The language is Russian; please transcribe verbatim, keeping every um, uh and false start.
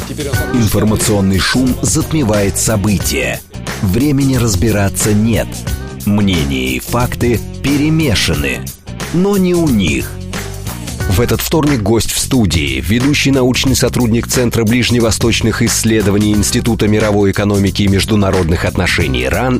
Информационный шум затмевает события. Времени разбираться нет. Мнения и факты перемешаны. Но не у них. В этот вторник гость в студии, ведущий научный сотрудник Центра ближневосточных исследований Института мировой экономики и международных отношений РАН